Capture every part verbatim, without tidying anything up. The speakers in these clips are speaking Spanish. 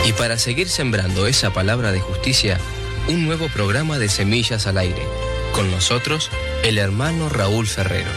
Y para seguir sembrando esa palabra de justicia, un nuevo programa de Semillas al Aire. Con nosotros, el hermano Raúl Ferrero.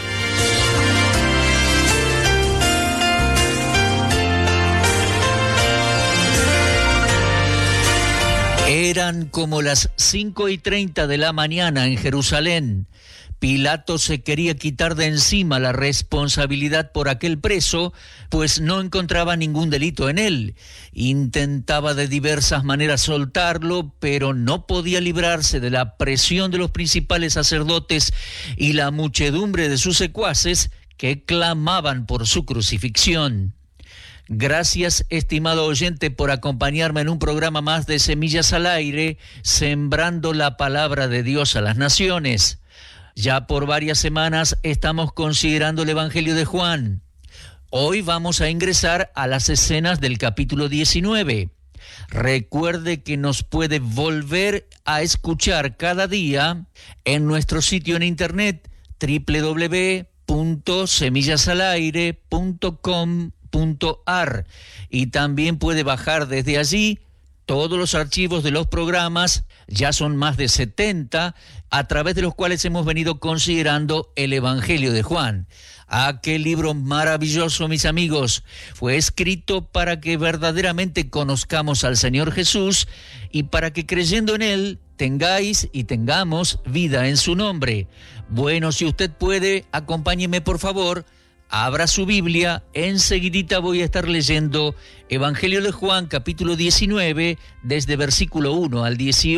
Eran como las cinco y treinta de la mañana en Jerusalén. Pilato se quería quitar de encima la responsabilidad por aquel preso, pues no encontraba ningún delito en él. Intentaba de diversas maneras soltarlo, pero no podía librarse de la presión de los principales sacerdotes y la muchedumbre de sus secuaces que clamaban por su crucifixión. Gracias, estimado oyente, por acompañarme en un programa más de Semillas al Aire, sembrando la palabra de Dios a las naciones. Ya por varias semanas estamos considerando el Evangelio de Juan. Hoy vamos a ingresar a las escenas del capítulo diecinueve. Recuerde que nos puede volver a escuchar cada día en nuestro sitio en internet doble u doble u doble u punto semillas al aire punto com punto a r y también puede bajar desde allí todos los archivos de los programas, ya son más de setenta, a través de los cuales hemos venido considerando el Evangelio de Juan. Aquel libro maravilloso, mis amigos, fue escrito para que verdaderamente conozcamos al Señor Jesús y para que creyendo en Él tengáis y tengamos vida en su nombre. Bueno, si usted puede, acompáñeme por favor. Abra su Biblia, enseguidita voy a estar leyendo Evangelio de Juan, capítulo diecinueve, desde versículo uno al dieciocho.